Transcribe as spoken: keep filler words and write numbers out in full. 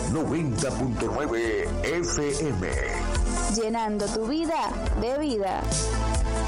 noventa punto nueve F M. Llenando tu vida de vida.